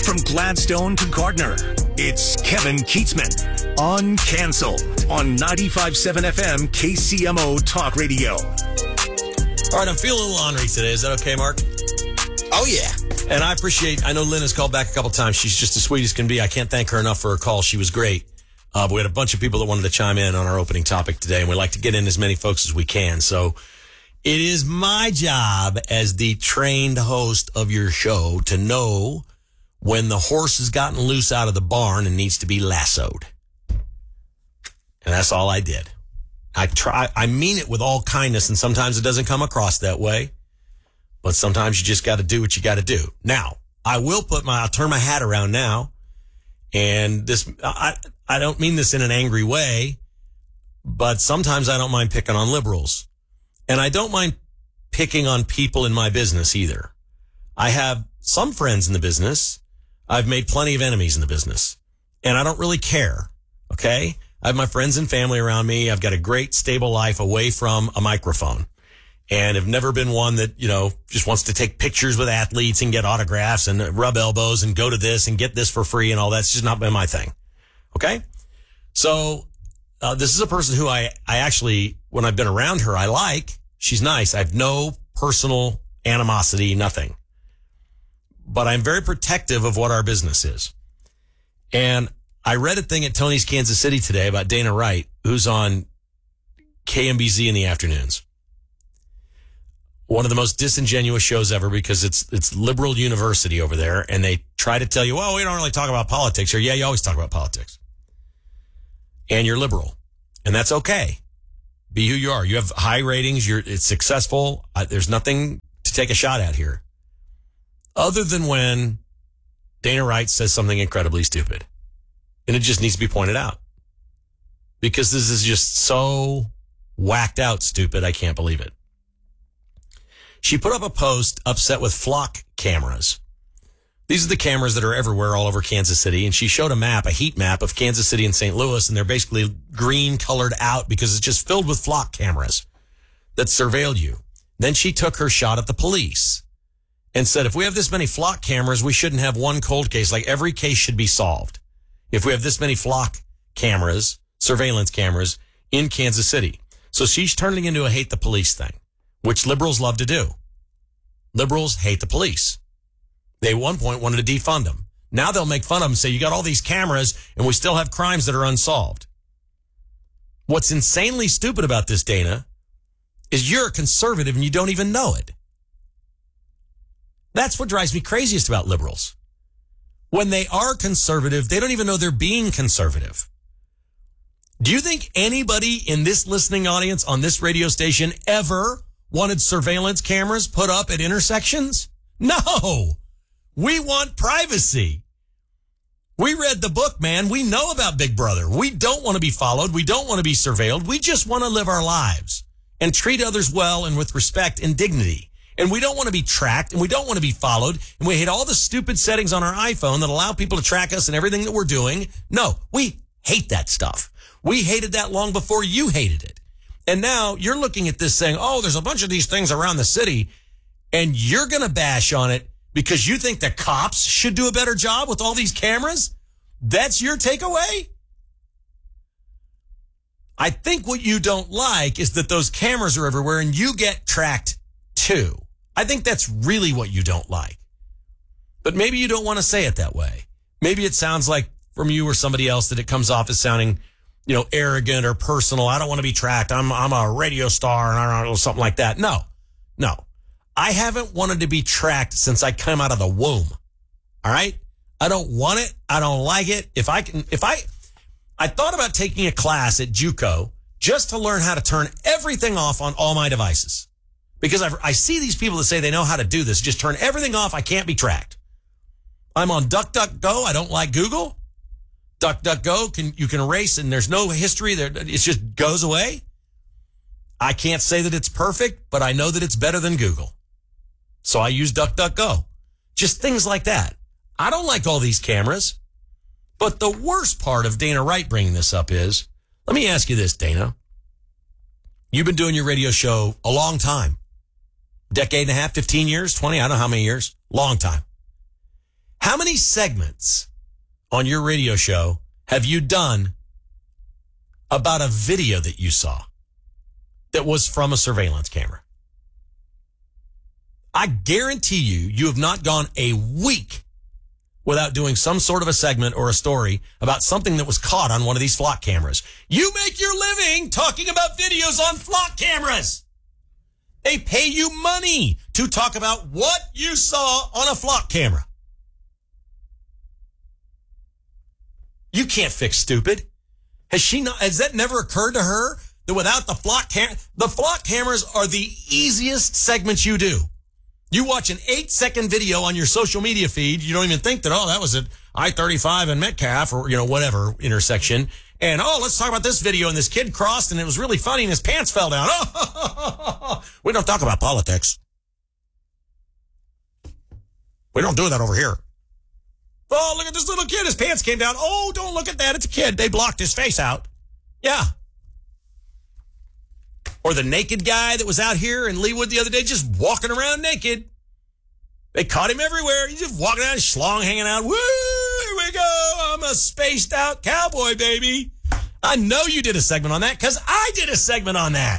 From Gladstone to Gardner, it's Kevin Keatsman on Cancel on 95.7 FM KCMO Talk Radio. All right, I'm feeling a little ornery today. Is that okay, Mark? Oh, yeah. And I know Lynn has called back a couple times. She's just as sweet as can be. I can't thank her enough for her call. She was great. But we had a bunch of people that wanted to chime in on our opening topic today, and we like to get in as many folks as we can. So it is my job as the trained host of your show to know when the horse has gotten loose out of the barn and needs to be lassoed. And that's all I did. I mean it with all kindness, and sometimes it doesn't come across that way. But sometimes you just got to do what you got to do. Now, I'll turn my hat around now. And I don't mean this in an angry way, but sometimes I don't mind picking on liberals. And I don't mind picking on people in my business either. I have some friends in the business. I've made plenty of enemies in the business. And I don't really care. Okay? I have my friends and family around me. I've got a great, stable life away from a microphone. And have never been one that, just wants to take pictures with athletes and get autographs and rub elbows and go to this and get this for free and all that. It's just not been my thing. Okay? So, this is a person who I actually, when I've been around her, I like. She's nice. I have no personal animosity, nothing. But I'm very protective of what our business is. And I read a thing at Tony's Kansas City today about Dana Wright, who's on KMBZ in the afternoons. One of the most disingenuous shows ever because it's liberal university over there, and they try to tell you, well, we don't really talk about politics here. Yeah, you always talk about politics. And you're liberal. And that's okay. Be who you are. You have high ratings. It's successful. There's nothing to take a shot at here. Other than when Dana Wright says something incredibly stupid. And it just needs to be pointed out. Because this is just so whacked out stupid, I can't believe it. She put up a post upset with flock cameras. These are the cameras that are everywhere all over Kansas City. And she showed a heat map of Kansas City and St. Louis. And they're basically green colored out because it's just filled with flock cameras that surveilled you. Then she took her shot at the police and said, if we have this many flock cameras, we shouldn't have one cold case. Like every case should be solved. If we have this many flock cameras, surveillance cameras in Kansas City. So she's turning into a hate the police thing, which liberals love to do. Liberals hate the police. They at one point wanted to defund them. Now they'll make fun of them and say, you got all these cameras and we still have crimes that are unsolved. What's insanely stupid about this, Dana, is you're a conservative and you don't even know it. That's what drives me craziest about liberals. When they are conservative, they don't even know they're being conservative. Do you think anybody in this listening audience on this radio station ever wanted surveillance cameras put up at intersections? No. We want privacy. We read the book, man. We know about Big Brother. We don't want to be followed. We don't want to be surveilled. We just want to live our lives and treat others well and with respect and dignity. And we don't want to be tracked and we don't want to be followed. And we hate all the stupid settings on our iPhone that allow people to track us and everything that we're doing. No, we hate that stuff. We hated that long before you hated it. And now you're looking at this saying, oh, there's a bunch of these things around the city, and you're going to bash on it because you think the cops should do a better job with all these cameras? That's your takeaway? I think what you don't like is that those cameras are everywhere and you get tracked too. I think that's really what you don't like. But maybe you don't want to say it that way. Maybe it sounds like from you or somebody else that it comes off as sounding, arrogant or personal. I don't want to be tracked. I'm a radio star and I don't know, something like that. No. I haven't wanted to be tracked since I came out of the womb. All right. I don't want it. I don't like it. I thought about taking a class at JUCO just to learn how to turn everything off on all my devices. Because I see these people that say they know how to do this. Just turn everything off. I can't be tracked. I'm on DuckDuckGo. I don't like Google. DuckDuckGo, you can erase and there's no history there. It just goes away. I can't say that it's perfect, but I know that it's better than Google. So I use DuckDuckGo. Just things like that. I don't like all these cameras. But the worst part of Dana Wright bringing this up is, let me ask you this, Dana. You've been doing your radio show a long time. Decade and a half, 15 years, 20, I don't know how many years. Long time. How many segments on your radio show have you done about a video that you saw that was from a surveillance camera? I guarantee you have not gone a week without doing some sort of a segment or a story about something that was caught on one of these flock cameras. You make your living talking about videos on flock cameras. They pay you money to talk about what you saw on a flock camera. You can't fix stupid. Has that never occurred to her that without the flock cameras are the easiest segments you do? You watch an 8-second video on your social media feed. You don't even think that, that was at I-35 and Metcalf or, whatever intersection. And, let's talk about this video. And this kid crossed and it was really funny and his pants fell down. We don't talk about politics. We don't do that over here. Oh, look at this little kid. His pants came down. Oh, don't look at that. It's a kid. They blocked his face out. Yeah. Or the naked guy that was out here in Leawood the other day just walking around naked. They caught him everywhere. He's just walking around, his schlong hanging out. Woo, here we go. I'm a spaced out cowboy, baby. I know you did a segment on that because I did a segment on that.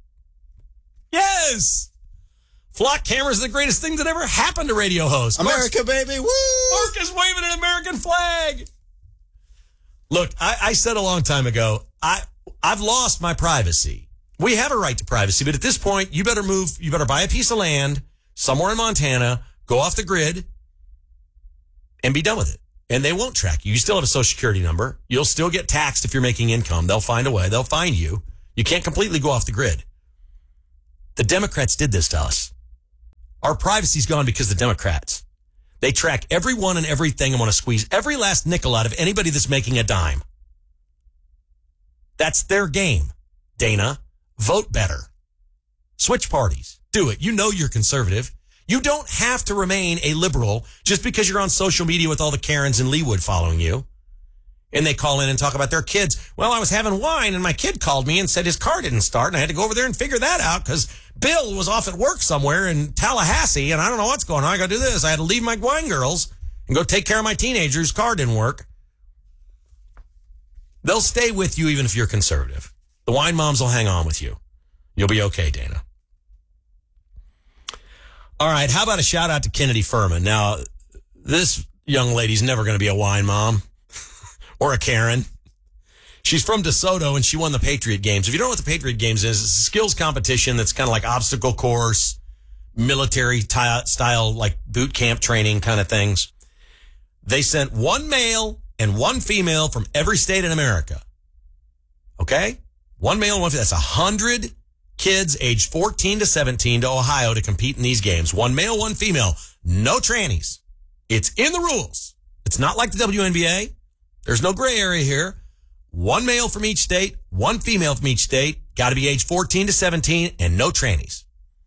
Yes. Flock cameras are the greatest thing that ever happened to radio hosts. America, baby. Woo! Mark is waving an American flag. Look, I said a long time ago, I've lost my privacy. We have a right to privacy, but at this point, you better move. You better buy a piece of land somewhere in Montana, go off the grid, and be done with it. And they won't track you. You still have a social security number. You'll still get taxed if you're making income. They'll find a way. They'll find you. You can't completely go off the grid. The Democrats did this to us. Our privacy's gone because the Democrats. They track everyone and everything and want to squeeze every last nickel out of anybody that's making a dime. That's their game, Dana. Vote better. Switch parties. Do it. You know you're conservative. You don't have to remain a liberal just because you're on social media with all the Karens in Leawood following you. And they call in and talk about their kids. Well, I was having wine and my kid called me and said his car didn't start and I had to go over there and figure that out because Bill was off at work somewhere in Tallahassee and I don't know what's going on. I got to do this. I had to leave my wine girls and go take care of my teenager's car didn't work. They'll stay with you even if you're conservative. The wine moms will hang on with you. You'll be okay, Dana. All right, how about a shout out to Kennedy Furman? Now, this young lady's never going to be a wine mom or a Karen. She's from DeSoto, and she won the Patriot Games. If you don't know what the Patriot Games is, it's a skills competition that's kind of like obstacle course, military style, like boot camp training kind of things. They sent one male and one female from every state in America. Okay? One male and one female. That's 100 kids aged 14 to 17 to Ohio to compete in these games. One male, one female. No trannies. It's in the rules. It's not like the WNBA. There's no gray area here. One male from each state, one female from each state. Got to be aged 14 to 17 and no trannies.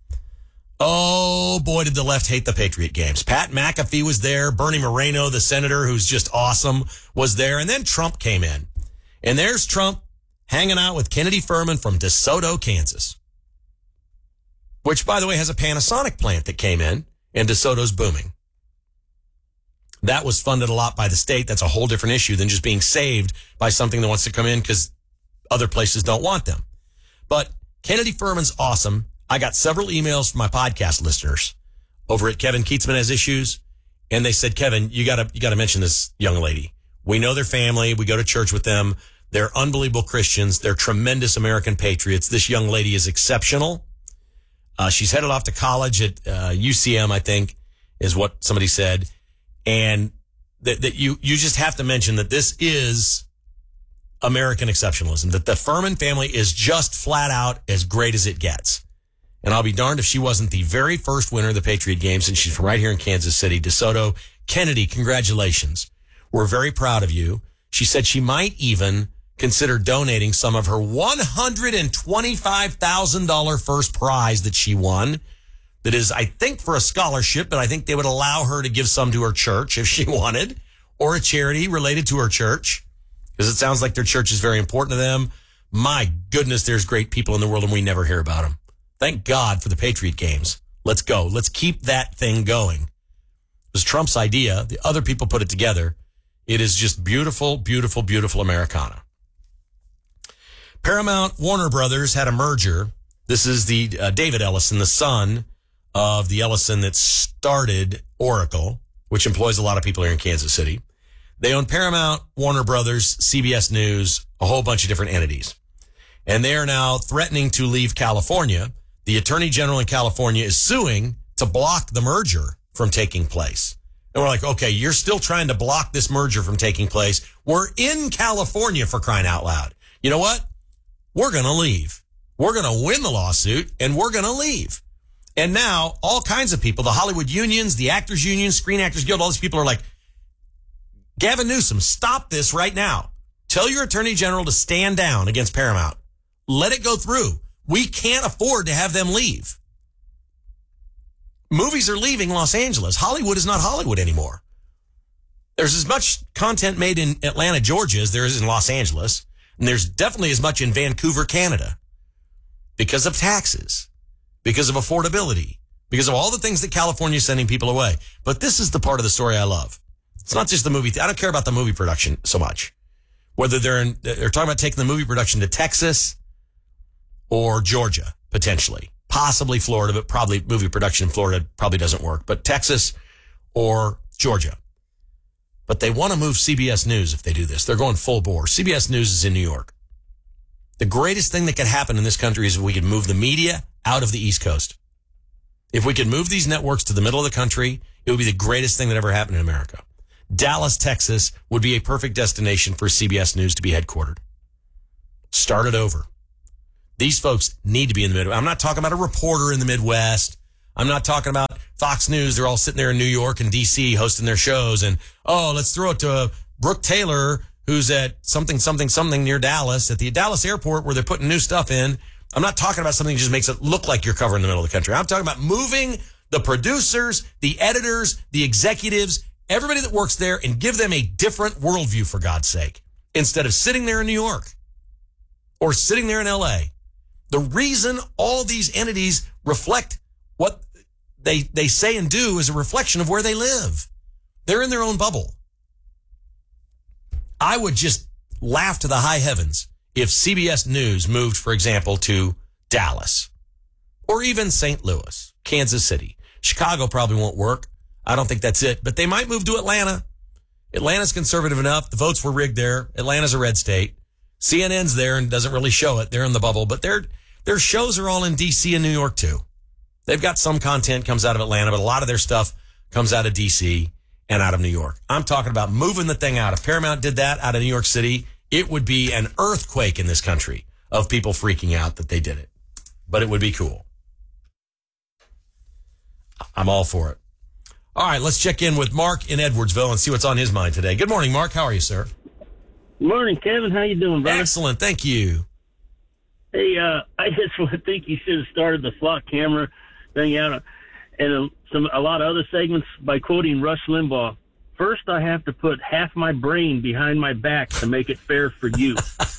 Oh, boy, did the left hate the Patriot Games. Pat McAfee was there. Bernie Moreno, the senator, who's just awesome, was there. And then Trump came in. And there's Trump hanging out with Kennedy Furman from DeSoto, Kansas, which, by the way, has a Panasonic plant that came in, and DeSoto's booming. That was funded a lot by the state. That's a whole different issue than just being saved by something that wants to come in because other places don't want them. But Kennedy Furman's awesome. I got several emails from my podcast listeners over at Kevin Keatsman Has Issues, and they said, Kevin, you gotta mention this young lady. We know their family. We go to church with them. They're unbelievable Christians. They're tremendous American patriots. This young lady is exceptional. She's headed off to college at UCM, I think, is what somebody said. And that you just have to mention that this is American exceptionalism, that the Furman family is just flat out as great as it gets. And I'll be darned if she wasn't the very first winner of the Patriot Games, and she's from right here in Kansas City, DeSoto. Kennedy, congratulations. We're very proud of you. She said she might even consider donating some of her $125,000 first prize that she won. That is, I think, for a scholarship, but I think they would allow her to give some to her church if she wanted, or a charity related to her church, because it sounds like their church is very important to them. My goodness, there's great people in the world, and we never hear about them. Thank God for the Patriot Games. Let's go. Let's keep that thing going. was Trump's idea. The other people put it together. It is just beautiful, beautiful, beautiful Americana. Paramount Warner Brothers had a merger. This is the David Ellison, the son of the Ellison that started Oracle, which employs a lot of people here in Kansas City. They own Paramount, Warner Brothers, CBS News, a whole bunch of different entities. And they are now threatening to leave California. The Attorney General in California is suing to block the merger from taking place. And we're like, okay, you're still trying to block this merger from taking place. We're in California, for crying out loud. You know what? We're going to leave. We're going to win the lawsuit, and we're going to leave. And now all kinds of people, the Hollywood unions, the Actors Union, Screen Actors Guild, all these people are like, Gavin Newsom, stop this right now. Tell your Attorney General to stand down against Paramount. Let it go through. We can't afford to have them leave. Movies are leaving Los Angeles. Hollywood is not Hollywood anymore. There's as much content made in Atlanta, Georgia as there is in Los Angeles. And there's definitely as much in Vancouver, Canada. Because of taxes. Because of affordability. Because of all the things that California is sending people away. But this is the part of the story I love. It's not just the movie. I don't care about the movie production so much. Whether they're talking about taking the movie production to Texas or Georgia, potentially. Possibly Florida, but probably movie production in Florida probably doesn't work. But Texas or Georgia. But they want to move CBS News if they do this. They're going full bore. CBS News is in New York. The greatest thing that could happen in this country is if we could move the media out of the East Coast. If we could move these networks to the middle of the country, it would be the greatest thing that ever happened in America. Dallas, Texas would be a perfect destination for CBS News to be headquartered. Start it over. These folks need to be in the Midwest. I'm not talking about a reporter in the Midwest. I'm not talking about Fox News. They're all sitting there in New York and D.C. hosting their shows. And, let's throw it to Brooke Taylor, who's at something near Dallas, at the Dallas airport where they're putting new stuff in. I'm not talking about something that just makes it look like you're covering the middle of the country. I'm talking about moving the producers, the editors, the executives, everybody that works there, and give them a different worldview, for God's sake, instead of sitting there in New York or sitting there in L.A. The reason all these entities reflect what they say and do is a reflection of where they live. They're in their own bubble. I would just laugh to the high heavens if CBS News moved, for example, to Dallas or even St. Louis, Kansas City. Chicago probably won't work. I don't think that's it, but they might move to Atlanta. Atlanta's conservative enough. The votes were rigged there. Atlanta's a red state. CNN's there and doesn't really show it. They're in the bubble, but their shows are all in D.C. and New York too. They've got some content comes out of Atlanta, but a lot of their stuff comes out of D.C. and out of New York. I'm talking about moving the thing out. If Paramount did that out of New York City, it would be an earthquake in this country of people freaking out that they did it. But it would be cool. I'm all for it. All right, let's check in with Mark in Edwardsville and see what's on his mind today. Good morning, Mark. How are you, sir? Good morning, Kevin. How you doing, brother? Excellent. Thank you. Hey, I just think you should have started the flock camera thing out and a lot of other segments by quoting Rush Limbaugh. First, I have to put half my brain behind my back to make it fair for you.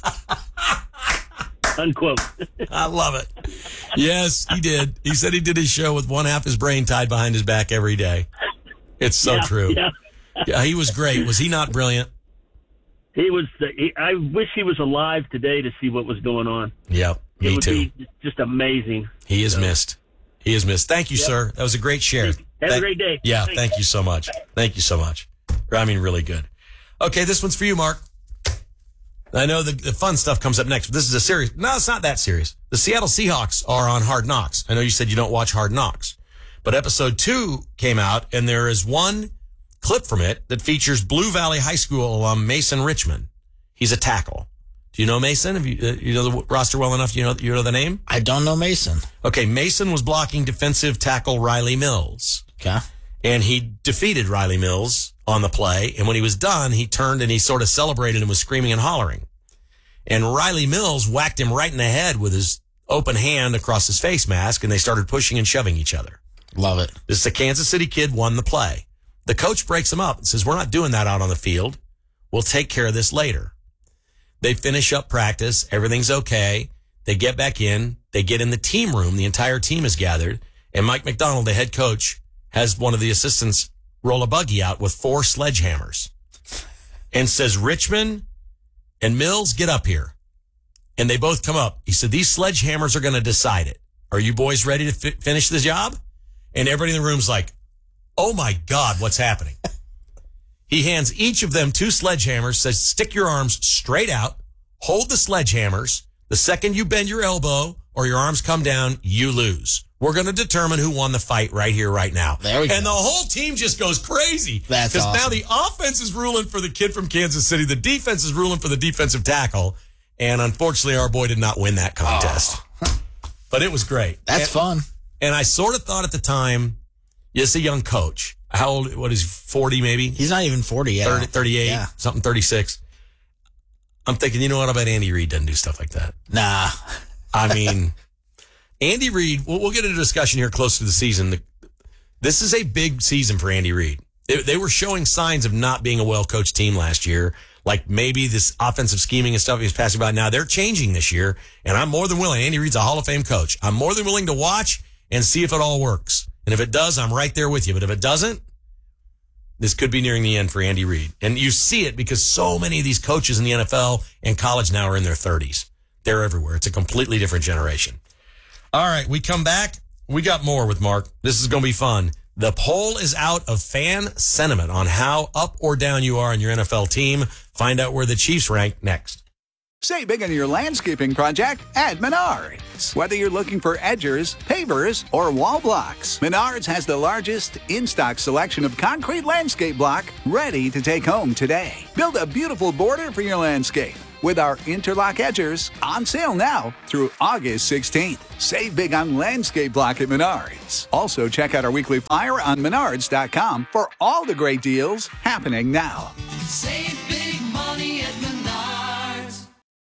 Unquote. I love it. Yes, he did. He said he did his show with one half his brain tied behind his back every day. It's so true. Yeah, he was great. Was he not brilliant? He was. I wish he was alive today to see what was going on. Yeah, me too. It would be just amazing. He is missed. He is missed. Thank you, sir. That was a great share. Have a great day. Yeah, thank you so much. Thank you so much. I mean, really good. Okay, this one's for you, Mark. I know the fun stuff comes up next, but this is a serious. No, it's not that serious. The Seattle Seahawks are on Hard Knocks. I know you said you don't watch Hard Knocks, but episode 2 came out, and there is one clip from it that features Blue Valley High School alum Mason Richman. He's a tackle. Do you know Mason? Have you know the roster well enough? You know the name? I don't know Mason. Okay, Mason was blocking defensive tackle Riley Mills. Okay. And he defeated Riley Mills on the play. And when he was done, he turned and he sort of celebrated and was screaming and hollering. And Riley Mills whacked him right in the head with his open hand across his face mask, and they started pushing and shoving each other. Love it. This is a Kansas City kid won the play. The coach breaks him up and says, we're not doing that out on the field. We'll take care of this later. They finish up practice. Everything's okay. They get back in. They get in the team room. The entire team is gathered. And Mike McDonald, the head coach, has one of the assistants roll a buggy out with 4 sledgehammers and says, Richmond and Mills, get up here. And they both come up. He said, these sledgehammers are going to decide it. Are you boys ready to finish the job? And everybody in the room's like, oh my God, what's happening? He hands each of them 2 sledgehammers, says, stick your arms straight out, hold the sledgehammers. The second you bend your elbow or your arms come down, you lose. We're going to determine who won the fight right here, right now. There we go. And the whole team just goes crazy. That's awesome. Because now the offense is ruling for the kid from Kansas City. The defense is ruling for the defensive tackle. And unfortunately, our boy did not win that contest. But it was great. That's fun. And I sort of thought at the time, yes, a young coach. How old? What is he, 40 maybe? He's not even 40 yet. 30, 38, something 36. I'm thinking, you know what? I bet Andy Reid doesn't do stuff like that. Nah. I mean, Andy Reid, we'll get into a discussion here close to the season. This is a big season for Andy Reid. They were showing signs of not being a well-coached team last year. Like maybe this offensive scheming and stuff he was passing by. Now they're changing this year, and I'm more than willing. Andy Reid's a Hall of Fame coach. I'm more than willing to watch and see if it all works. And if it does, I'm right there with you. But if it doesn't, this could be nearing the end for Andy Reid. And you see it because so many of these coaches in the NFL and college now are in their 30s. They're everywhere. It's a completely different generation. All right, we come back. We got more with Mark. This is going to be fun. The poll is out of fan sentiment on how up or down you are on your NFL team. Find out where the Chiefs rank next. Save big on your landscaping project at Menards. Whether you're looking for edgers, pavers, or wall blocks, Menards has the largest in-stock selection of concrete landscape block ready to take home today. Build a beautiful border for your landscape with our interlock edgers on sale now through August 16th. Save big on landscape block at Menards. Also, check out our weekly flyer on Menards.com for all the great deals happening now. Save big money at Menards.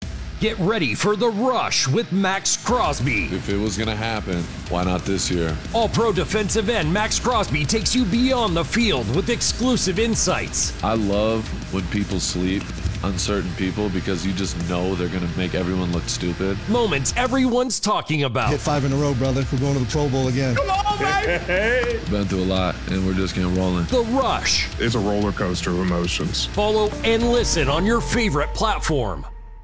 Get ready for The Rush with Max Crosby. If it was going to happen, why not this year? All-pro defensive end Max Crosby takes you beyond the field with exclusive insights. I love when people sleep on certain people because you just know they're going to make everyone look stupid. Moments everyone's talking about. Hit 5 in a row, brother. We're going to the Pro Bowl again. Come on, baby! Been through a lot, and we're just getting rolling. The Rush. It's a roller coaster of emotions. Follow and listen on your favorite platform.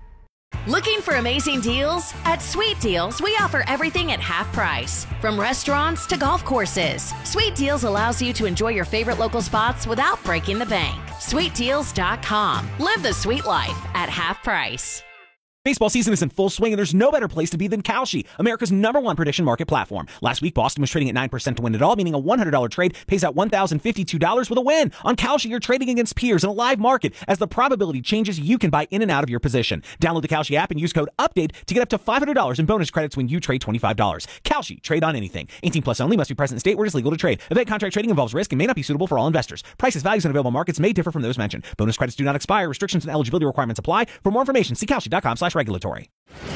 Looking for amazing deals? At Sweet Deals, we offer everything at half price. From restaurants to golf courses, Sweet Deals allows you to enjoy your favorite local spots without breaking the bank. SweetDeals.com. Live the sweet life at half price. Baseball season is in full swing, and there's no better place to be than Kalshi, America's #1 prediction market platform. Last week, Boston was trading at 9% to win it all, meaning a $100 trade pays out $1,052 with a win. On Kalshi, you're trading against peers in a live market. As the probability changes, you can buy in and out of your position. Download the Kalshi app and use code UPDATE to get up to $500 in bonus credits when you trade $25. Kalshi, trade on anything. 18 plus only, must be present in state where it is legal to trade. Event contract trading involves risk and may not be suitable for all investors. Prices, values, and available markets may differ from those mentioned. Bonus credits do not expire. Restrictions and eligibility requirements apply. For more information, see Kalshi.com/regulatory.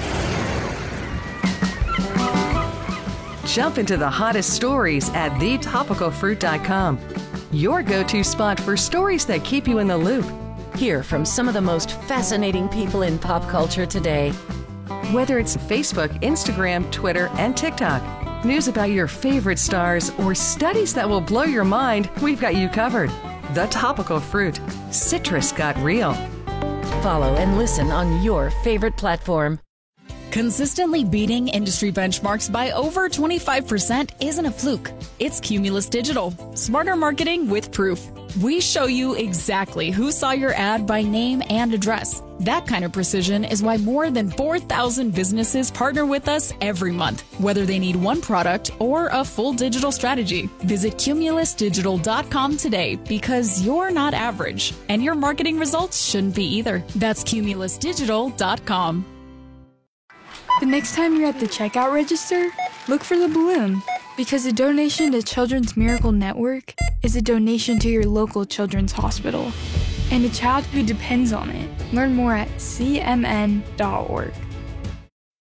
Jump into the hottest stories at thetopicalfruit.com. Your go-to spot for stories that keep you in the loop. Hear from some of the most fascinating people in pop culture today. Whether it's Facebook, Instagram, Twitter, and TikTok, news about your favorite stars, or studies that will blow your mind, we've got you covered. The Topical Fruit. Citrus got real. Follow and listen on your favorite platform. Consistently beating industry benchmarks by over 25% isn't a fluke. It's Cumulus Digital. Smarter marketing with proof. We show you exactly who saw your ad by name and address. That kind of precision is why more than 4,000 businesses partner with us every month, whether they need one product or a full digital strategy. Visit cumulusdigital.com today because you're not average, and your marketing results shouldn't be either. That's cumulusdigital.com. The next time you're at the checkout register, look for the balloon, because a donation to Children's Miracle Network is a donation to your local children's hospital and a child who depends on it. Learn more at cmn.org.